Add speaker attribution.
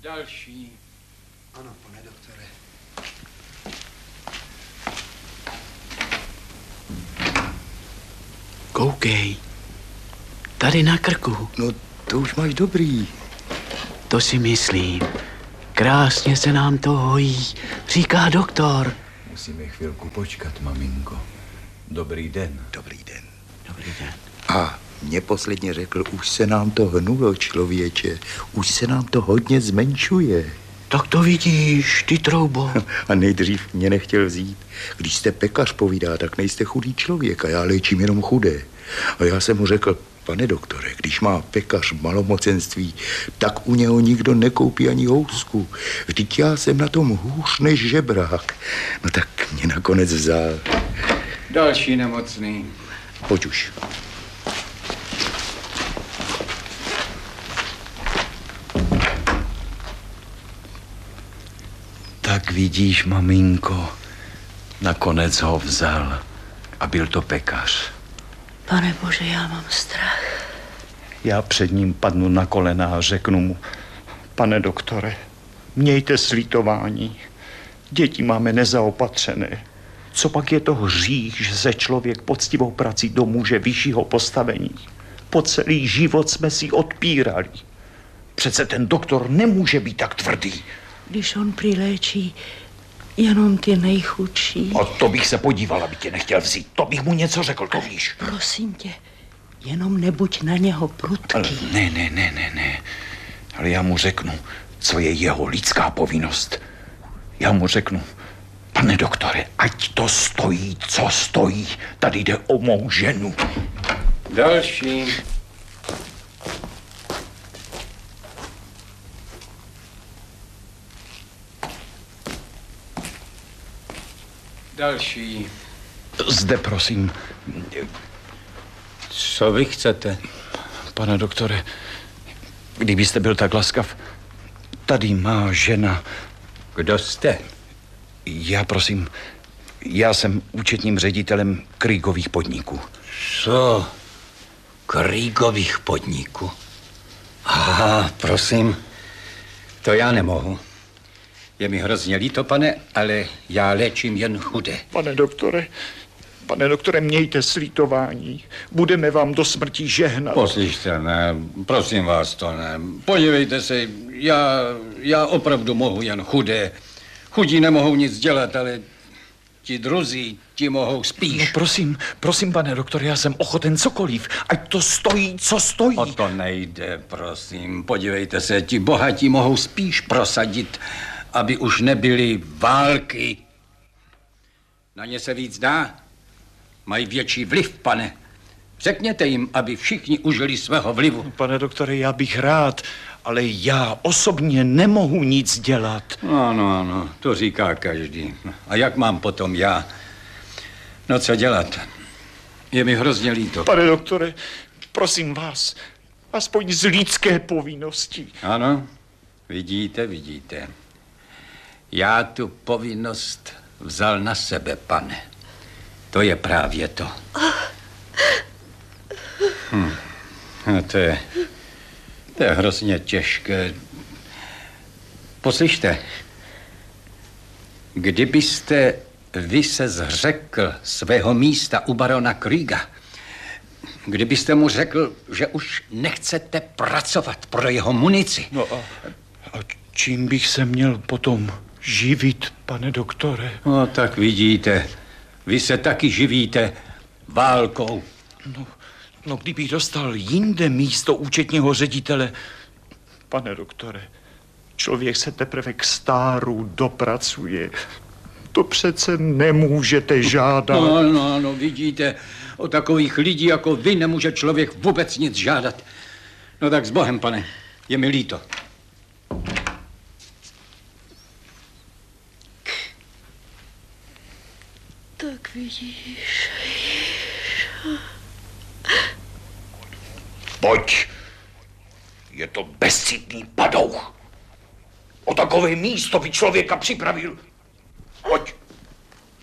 Speaker 1: Další.
Speaker 2: Ano, pane doktore.
Speaker 3: Koukej. Tady na krku.
Speaker 2: No, to už máš dobrý.
Speaker 3: To si myslím. Krásně se nám to hojí, říká doktor.
Speaker 4: Musíme chvilku počkat, maminko. Dobrý den.
Speaker 2: Dobrý den.
Speaker 3: Dobrý den.
Speaker 2: A mě posledně řekl, už se nám to hnulo, člověče. Už se nám to hodně zmenšuje.
Speaker 3: Tak to vidíš, ty troubo.
Speaker 2: A nejdřív mě nechtěl vzít. Když jste pekař, povídá, tak nejste chudý člověk a já léčím jenom chudé. A já jsem mu řekl, pane doktore, když má pekař malomocenství, tak u něho nikdo nekoupí ani housku. Vždyť já jsem na tom hůř než žebrák. No tak mě nakonec vzal.
Speaker 1: Další nemocný.
Speaker 2: Pojď už.
Speaker 4: Tak vidíš, maminko, nakonec ho vzal a byl to pekař.
Speaker 5: Pane Bože, já mám strach.
Speaker 6: Já před ním padnu na kolena a řeknu mu, pane doktore, mějte slitování. Děti máme nezaopatřené. Co pak je to hřích, že se člověk poctivou prací domůže vyššího postavení? Po celý život jsme si odpírali. Přece ten doktor nemůže být tak tvrdý.
Speaker 5: Když on přiléčí jenom ty nejchudší.
Speaker 6: A to bych se podíval, aby tě nechtěl vzít. To bych mu něco řekl, to víš.
Speaker 5: Prosím tě, jenom nebuď na něho prudký.
Speaker 6: Ale ne. Ale já mu řeknu, co je jeho lidská povinnost. Já mu řeknu, pane doktore, ať to stojí, co stojí. Tady jde o mou ženu.
Speaker 1: Další. Další.
Speaker 6: Zde, prosím.
Speaker 1: Co vy chcete?
Speaker 6: Pane doktore, kdybyste byl tak laskav, tady má žena.
Speaker 1: Kdo jste?
Speaker 6: Já jsem účetním ředitelem Krýgových podniků.
Speaker 1: Co? Krýgových podniků? Aha, prosím, to já nemohu. Je mi hrozně líto, pane, ale já léčím jen chudé.
Speaker 6: Pane doktore, mějte slitování. Budeme vám do smrti žehnat.
Speaker 1: Poslyšte, ne, prosím vás to ne. Podívejte se, já opravdu mohu jen chudé. Chudí nemohou nic dělat, ale ti druzí, ti mohou spíš.
Speaker 6: No prosím, pane doktore, já jsem ochoten cokoliv, ať to stojí, co stojí.
Speaker 1: O to nejde, prosím. Podívejte se, ti bohatí mohou spíš prosadit, aby už nebyly války. Na ně se víc dá. Mají větší vliv, pane. Řekněte jim, aby všichni užili svého vlivu.
Speaker 6: Pane doktore, já bych rád, ale já osobně nemohu nic dělat.
Speaker 1: Ano, to říká každý. A jak mám potom já? No co dělat? Je mi hrozně líto.
Speaker 6: Pane doktore, prosím vás, aspoň z lidské povinnosti.
Speaker 1: Ano, vidíte. Já tu povinnost vzal na sebe, pane. To je právě to. To je hrozně těžké. Poslyšte, kdybyste vy se zřekl svého místa u barona Krýga, kdybyste mu řekl, že už nechcete pracovat pro jeho munici.
Speaker 6: No a čím bych se měl potom živit, pane doktore?
Speaker 1: No tak vidíte, vy se taky živíte válkou.
Speaker 6: No kdybych dostal jinde místo účetního ředitele. Pane doktore, člověk se teprve k stáru dopracuje. To přece nemůžete žádat.
Speaker 1: No, vidíte, o takových lidí jako vy nemůže člověk vůbec nic žádat. No tak s Bohem, pane, je mi líto.
Speaker 5: Tak vidíš.
Speaker 6: Pojď. Je to bezcitný padouch. O takové místo by člověka připravil. Pojď.